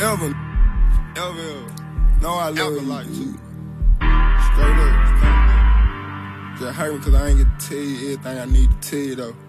ever. No, I love you like you. Straight up. Just hurt me cause I ain't get to tell you everything I need to tell you though.